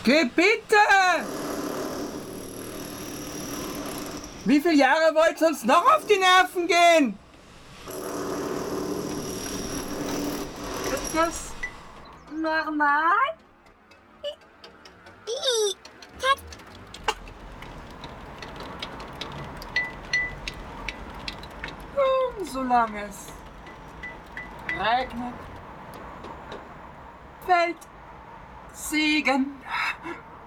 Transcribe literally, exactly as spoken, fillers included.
Gebitte! Wie viele Jahre wollt ihr uns noch auf die Nerven gehen? Ist das normal? Nun, solange es regnet, fällt Segen.